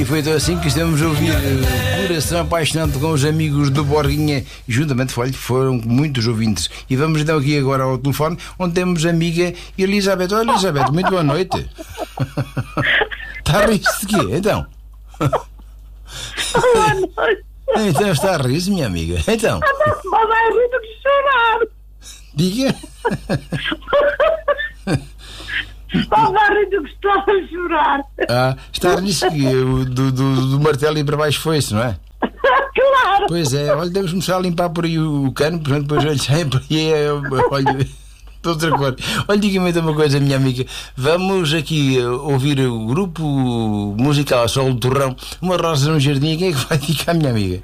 E foi então assim que estamos a ouvir Coração Apaixonante com os amigos do Borguinha. E juntamente foram muitos ouvintes. E vamos então aqui agora ao telefone, onde temos a amiga Elizabeth. Olha, Elizabeth, muito boa noite. Está a rir-se de quê, então? Boa noite. Então está a rir-se, minha amiga. Então, Mas é muito que chorar. diga. Estava a rir do que estava a chorar. Está a rir-se que do martelo e para baixo foi-se, não é? Claro. Pois é, olha, devemos começar a limpar por aí o cano, portanto, depois olha, sai por aí, olha, de outra cor. Olha, diga-me então uma coisa, minha amiga. Vamos aqui ouvir o grupo musical Sol do Torrão, Uma Rosa no Jardim. Quem é que vai dedicar, minha amiga?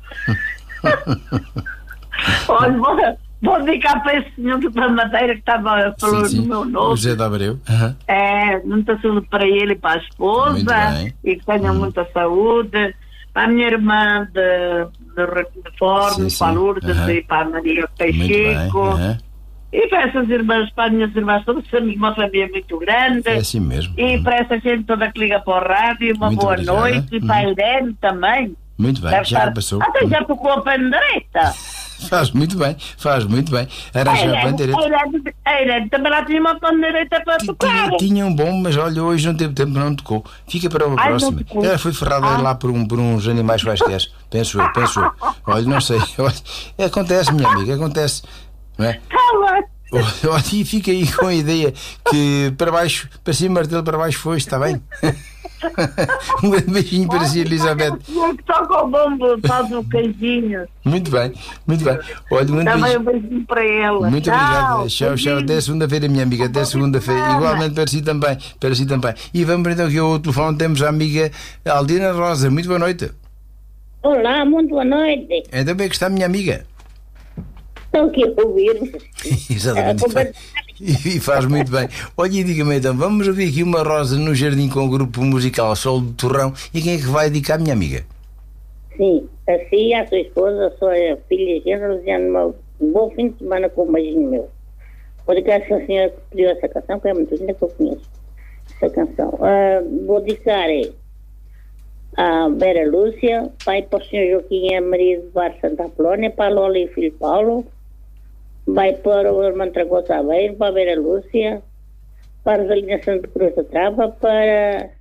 Olha, vou dedicar para esse senhor da Madeira que estava falando no meu O nome. José de Abreu. Muita saúde para ele e para a Muito esposa. bem. E que tenham muita saúde. Para a minha irmã de Reforma, Sim, para a sim. Lourdes e para a Maria Muito bem. Peixeco. E para essas irmãs, para as minhas irmãs, todas somos uma família muito grande. É assim mesmo. E para essa gente toda que liga para o rádio, uma Muito boa obrigado. noite. E para a Irene também. Muito bem, Deve já estar... passou. Até já tocou a pandeireta. Faz muito bem, faz muito bem. Arranjou a pandeireta. A Irene também lá tinha uma pandeireta para tocar. Tinha um bom, mas olha, hoje não teve tempo, não tocou. Fica para a Ai, próxima. não tocou. Ela foi ferrada lá por uns animais quaisquer. Penso eu. Olha, não sei. Olha, acontece, minha amiga, acontece. Não é? Cala! Olha, e fica aí com a ideia que para baixo, para cima, martelo para baixo foi, está bem? Um grande beijinho para si, Elizabeth. O que toca o bombo faz um queijinho. Muito bem, muito bem. Olha, um grande Também beijinho. um beijinho para ela. Muito obrigado. Tchau. Até segunda-feira, minha amiga. Até segunda-feira. Igualmente para si também. Para si também. E vamos então aqui ao telefone. Temos a amiga Aldina Rosa. Muito boa noite. Olá, muito boa noite. Então bem que está a minha amiga. Estou aqui a ouvir. Exatamente. E faz muito bem. Olha, e diga-me então, vamos ouvir aqui Uma Rosa no Jardim com o grupo musical Sol do Torrão. E quem é que vai dedicar, minha amiga? Sim, assim a sua esposa, a sua filha Gênero, desejando um bom fim de semana com um beijinho meu. Vou dedicar a essa senhora que pediu essa canção, que é muito linda, que eu conheço essa canção. Vou dedicar a Vera Lúcia, pai para o senhor Joaquim e a Maria de Bar Santa Apolónia, para a Lola e o filho Paulo, vai para o irmão Tragoso Aveiro, para a Vera Lúcia, para a Rosalina Santa Cruz da Trava, para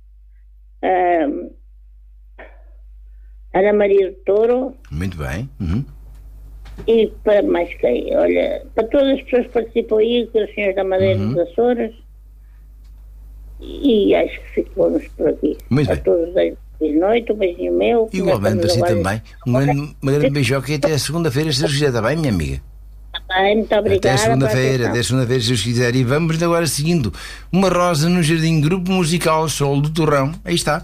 Ana Maria do Touro Muito bem. e para mais quem? Olha, para todas as pessoas que participam aí, que os senhores da Madeira dos Açores, e acho que ficamos por aqui. Muito a bem. todos, boa noite, um beijinho meu. Igualmente para si também. Uma grande beijoca e até segunda-feira, se Deus quiser. Está bem, minha amiga? Muito obrigada. Até segunda-feira, se Deus quiser. E vamos agora seguindo Uma Rosa no Jardim, grupo musical Sol do Torrão. Aí está.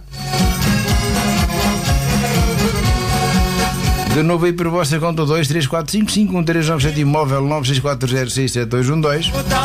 De novo aí para a vossa conta 23455 1397 imóvel 964067212.